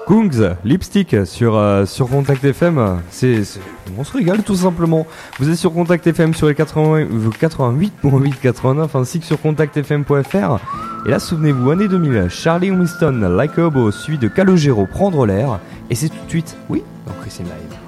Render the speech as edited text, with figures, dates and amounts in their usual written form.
Kungs, Lipstick sur Contact FM, on se régale tout simplement. Vous êtes sur Contact FM sur les 88.8, 89 ainsi que sur contactfm.fr. Et là, souvenez-vous, année 2000, Charlie Winston, Like a Hobo, suivi de Calogero, Prendre l'air. Et c'est tout de suite, oui, dans Christine Live.